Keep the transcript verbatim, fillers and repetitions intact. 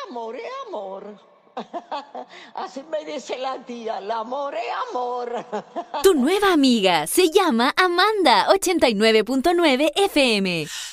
amor es amor. Así me dice la tía, el amor es amor. Tu nueva amiga se llama Amanda, ochenta y nueve punto nueve F M.